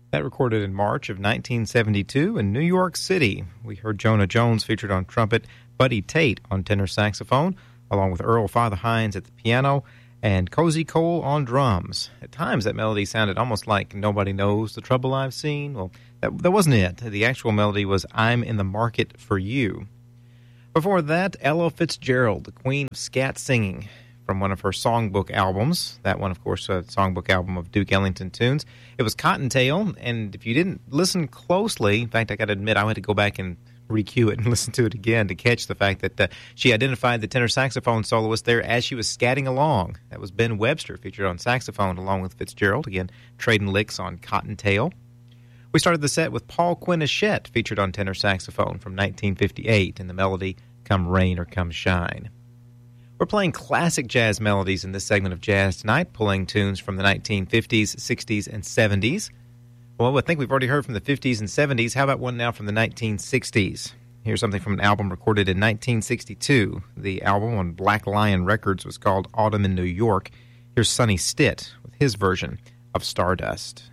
That recorded in March of 1972 in New York City. We heard Jonah Jones featured on trumpet, Buddy Tate on tenor saxophone, along with Earl Father Hines at the piano, and Cozy Cole on drums. At times, that melody sounded almost like Nobody Knows the Trouble I've Seen. Well, that wasn't it. The actual melody was I'm in the Market for You. Before that, Ella Fitzgerald, the queen of scat singing, from one of her songbook albums. That one, of course, a songbook album of Duke Ellington tunes. It was Cottontail, and if you didn't listen closely, in fact, I got to admit, I had to go back and re-cue it and listen to it again to catch the fact that she identified the tenor saxophone soloist there as she was scatting along. That was Ben Webster, featured on saxophone along with Fitzgerald, again, trading licks on Cottontail. We started the set with Paul Quinichette, featured on tenor saxophone from 1958, and the melody Come Rain or Come Shine. We're playing classic jazz melodies in this segment of Jazz Tonight, pulling tunes from the 1950s, 60s, and 70s. Well, I think we've already heard from the 50s and 70s. How about one now from the 1960s? Here's something from an album recorded in 1962. The album on Black Lion Records was called Autumn in New York. Here's Sonny Stitt with his version of Stardust.